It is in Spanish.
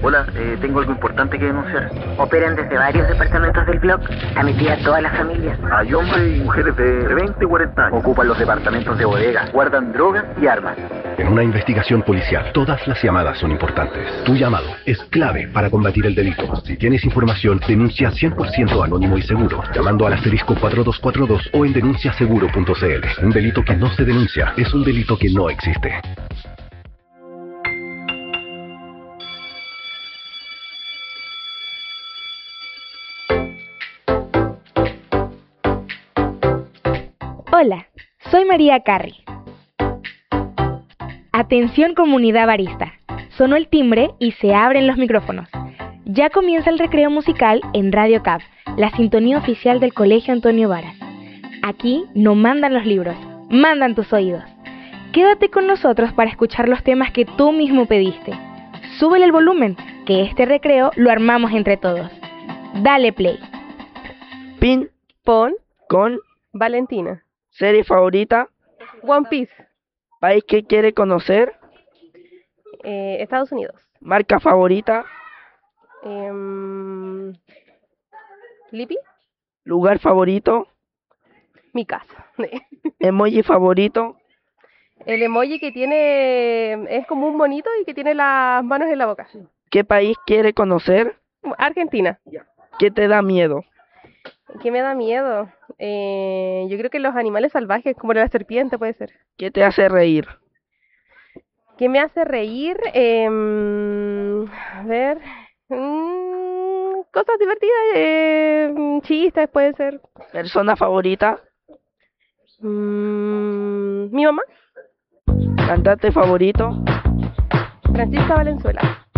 Hola, tengo algo importante que denunciar. Operan desde varios departamentos del blog, a metida toda la familia. Hay hombres y mujeres de 20 y 40 años. Ocupan los departamentos de bodega, guardan drogas y armas. En una investigación policial, todas las llamadas son importantes. Tu llamado es clave para combatir el delito. Si tienes información, denuncia 100% anónimo y seguro, llamando al asterisco 4242 o en denunciaseguro.cl. Un delito que no se denuncia es un delito que no existe. Hola, soy María Carri. Atención comunidad barista. Sonó el timbre y se abren los micrófonos. Ya comienza el recreo musical en Radio CAP, la sintonía oficial del Colegio Antonio Varas. Aquí no mandan los libros, mandan tus oídos. Quédate con nosotros para escuchar los temas que tú mismo pediste. Súbele el volumen, que este recreo lo armamos entre todos. Dale play. Pin, Pon, con, Valentina. serie favorita, One Piece. país que quiere conocer, Estados Unidos. marca favorita, Lipi. lugar favorito, Mi casa. emoji favorito, El emoji que tiene, es como un monito y que tiene las manos en la boca. qué país quiere conocer, Argentina. qué te da miedo, ¿Qué me da miedo? Yo creo que los animales salvajes, como la serpiente puede ser. qué te hace reír, ¿Qué me hace reír? A ver, cosas divertidas, chistes puede ser. persona favorita, Mi mamá, cantante favorito, Francisca Valenzuela.